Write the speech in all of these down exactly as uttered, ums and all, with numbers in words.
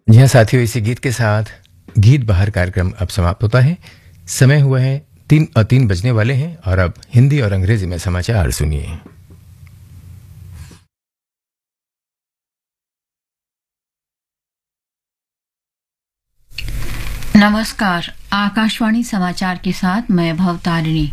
जी हाँ साथियों, इसी गीत के साथ गीत बहार कार्यक्रम अब समाप्त होता है। समय हुआ है तीन और तीन बजने वाले हैं और अब हिंदी और अंग्रेजी में समाचार सुनिए। नमस्कार, आकाशवाणी समाचार के साथ मैं भवतारिणी।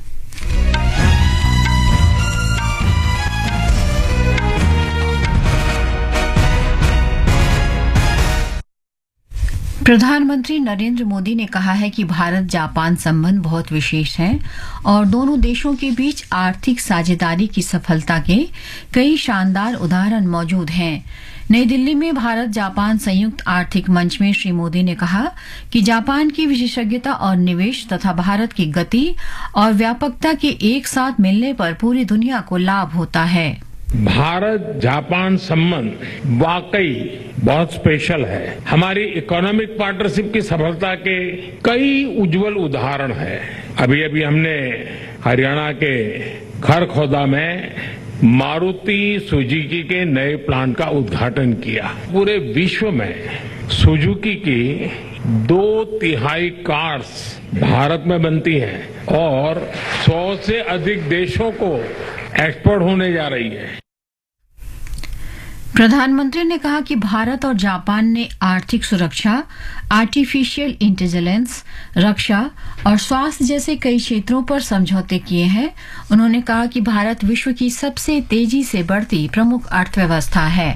प्रधानमंत्री नरेंद्र मोदी ने कहा है कि भारत जापान संबंध बहुत विशेष हैं और दोनों देशों के बीच आर्थिक साझेदारी की सफलता के कई शानदार उदाहरण मौजूद हैं। नई दिल्ली में भारत जापान संयुक्त आर्थिक मंच में श्री मोदी ने कहा कि जापान की विशेषज्ञता और निवेश तथा भारत की गति और व्यापकता के एक साथ मिलने पर पूरी दुनिया को लाभ होता है। भारत जापान संबंध वाकई बहुत स्पेशल है। हमारी इकोनॉमिक पार्टनरशिप की सफलता के कई उज्जवल उदाहरण हैं। अभी अभी हमने हरियाणा के खरखौदा में मारुति सुजुकी के नए प्लांट का उद्घाटन किया। पूरे विश्व में सुजुकी की दो तिहाई कार्स भारत में बनती हैं और सौ से अधिक देशों को एक्सपोर्ट होने जा रही है। प्रधानमंत्री ने कहा कि भारत और जापान ने आर्थिक सुरक्षा, आर्टिफिशियल इंटेलिजेंस, रक्षा और स्वास्थ्य जैसे कई क्षेत्रों पर समझौते किए हैं। उन्होंने कहा कि भारत विश्व की सबसे तेजी से बढ़ती प्रमुख अर्थव्यवस्था है।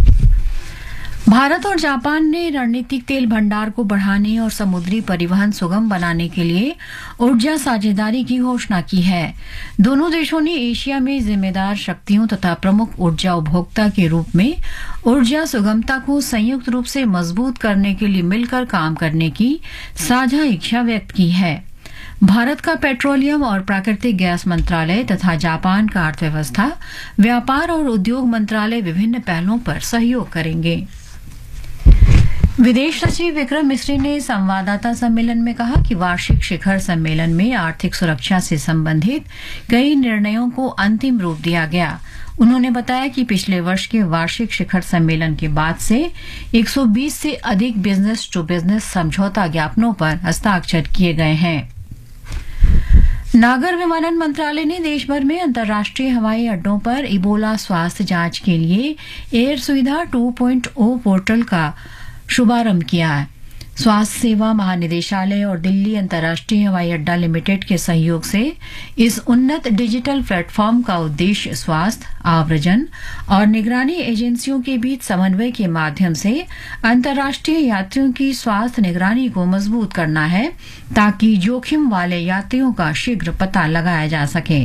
भारत और जापान ने रणनीतिक तेल भंडार को बढ़ाने और समुद्री परिवहन सुगम बनाने के लिए ऊर्जा साझेदारी की घोषणा की है। दोनों देशों ने एशिया में जिम्मेदार शक्तियों तथा प्रमुख ऊर्जा उपभोक्ता के रूप में ऊर्जा सुगमता को संयुक्त रूप से मजबूत करने के लिए मिलकर काम करने की साझा इच्छा व्यक्त की है। भारत का पेट्रोलियम और प्राकृतिक गैस मंत्रालय तथा जापान का अर्थव्यवस्था, व्यापार और उद्योग मंत्रालय विभिन्न पहलों पर सहयोग करेंगे। विदेश सचिव विक्रम मिस्री ने संवाददाता सम्मेलन में कहा कि वार्षिक शिखर सम्मेलन में आर्थिक सुरक्षा से संबंधित कई निर्णयों को अंतिम रूप दिया गया। उन्होंने बताया कि पिछले वर्ष के वार्षिक शिखर सम्मेलन के बाद से एक सौ बीस से अधिक बिजनेस टू बिजनेस समझौता ज्ञापनों पर हस्ताक्षर किए गए हैं। नागर विमानन मंत्रालय ने देश भर में अंतर्राष्ट्रीय हवाई अड्डों पर इबोला स्वास्थ्य जांच के लिए एयर सुविधा टू पॉइंट ओ पोर्टल का शुभारंभ किया है। स्वास्थ्य सेवा महानिदेशालय और दिल्ली अंतर्राष्ट्रीय हवाई अड्डा लिमिटेड के सहयोग से इस उन्नत डिजिटल प्लेटफॉर्म का उद्देश्य स्वास्थ्य, आव्रजन और निगरानी एजेंसियों के बीच समन्वय के माध्यम से अंतर्राष्ट्रीय यात्रियों की स्वास्थ्य निगरानी को मजबूत करना है, ताकि जोखिम वाले यात्रियों का शीघ्र पता लगाया जा सके।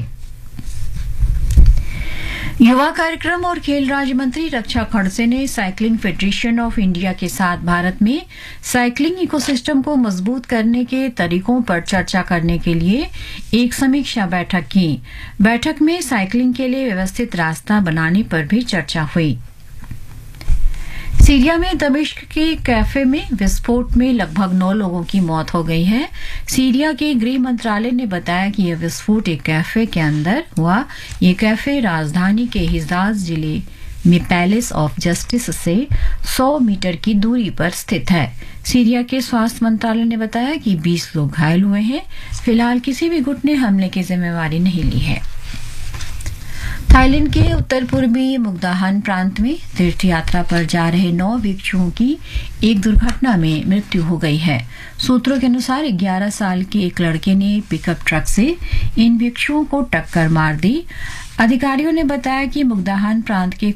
युवा कार्यक्रम और खेल राज्य मंत्री रक्षा खड़से ने साइकिलिंग फेडरेशन ऑफ इंडिया के साथ भारत में साइकिलिंग इकोसिस्टम को मजबूत करने के तरीकों पर चर्चा करने के लिए एक समीक्षा बैठक की। बैठक में साइकिलिंग के लिए व्यवस्थित रास्ता बनाने पर भी चर्चा हुई। सीरिया में दमिश्क के कैफे में विस्फोट में लगभग नौ लोगों की मौत हो गई है। सीरिया के गृह मंत्रालय ने बताया कि यह विस्फोट एक कैफे के अंदर हुआ। ये कैफे राजधानी के हिजाज जिले में पैलेस ऑफ जस्टिस से सौ मीटर की दूरी पर स्थित है। सीरिया के स्वास्थ्य मंत्रालय ने बताया कि बीस लोग घायल हुए हैं। फिलहाल किसी भी गुट ने हमले की जिम्मेवारी नहीं ली है। थाईलैंड के उत्तर पूर्वी मुग्धाहान प्रांत में तीर्थ यात्रा पर जा रहे नौ भिक्षुओं की एक दुर्घटना में मृत्यु हो गई है। सूत्रों के अनुसार ग्यारह साल के एक लड़के ने पिकअप ट्रक से इन भिक्षुओं को टक्कर मार दी। अधिकारियों ने बताया कि मुग्धाहान प्रांत के